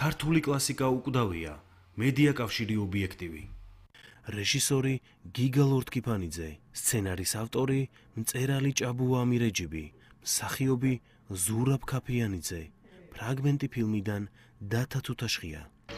ქართული კლასიკა უკვდავია, მედია კავშირი ობიექტივი. რეჟისორი გიგა ლორთქიფანიძე, სცენარის ავტორი მწერალი ჭაბუა ამირეჯიბი, მსახიობი ზურაბ ქაფიანიძე, ფრაგმენტი ფილმიდან დათა თუთაშხია.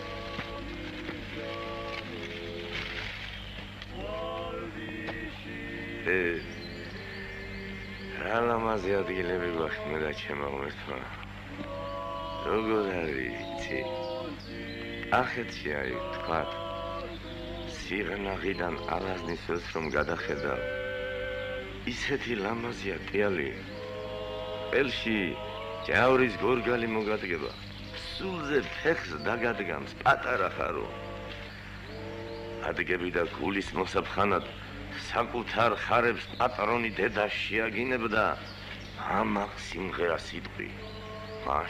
რა ლამაზი ადგილები გვაქვს და ჩემო ღმერთმა. როგორ არის იცი? ახეთში არის თქვათ. სიღნაღიდან არაზნისოს რომ გადახედავ. ისეთი ლამაზია ტიალი. ყელში ჯავრის გორგალი მოგადგება. სულზე ფეხს დაგადგამს პატარა ხარო. ადგები და გულის მოსაფხანად საკუთარ ხარებს პატრონი დედა შეაგინებდა. ამაღ სიმღერას იტყვი. მაშ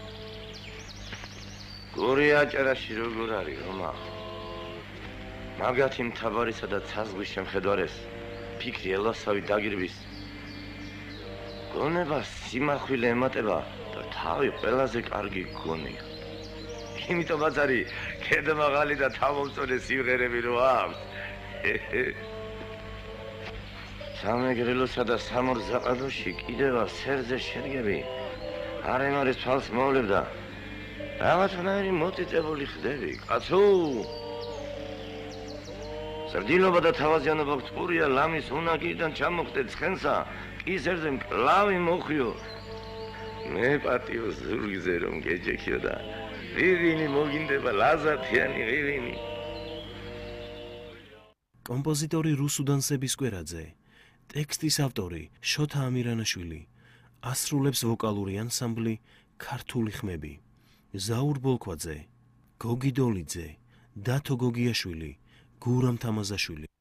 გორი აჭარაში როგორ არის რომა? მაგათი მთავარისა და ცაზღვის შემხედვარეს ფიქრი ელასავი დაგირვის. გონება სიმახვილე ემატება და თავი ყველაზე კარგი გონია. იმიტომაც არის ქედმაღალი და თავმომწონე სიმღერები რო აქვს. სამეგრელოსა და სამორძაყადოში კიდევა სერზე შერგები. არემარის თვალს მოვლებდა. რაღაცნაირი მოტიტებული ხდები, კაცო! სარდილობა და თავაზიანობა გწურია ლამის უნაგიდან ჩამოხდე ცხენსა, კისერზე მკლავი მოხვიო. მე პატიო ზურგზე რომ გეჯექიო და ვიღინი მოგინდება ლაზათიანი ვიღინი. კომპოზიტორი რუსუდან სებისკვერაძე, ტექსტის ავტორი შოთა ამირანაშვილი, ასრულებს ვოკალური ანსამბლი ქართული ხმები. ზაურ ბოლქვაძე, გოგი დოლიძე, დათო გოგიაშვილი, გურამ თამაზაშვილი.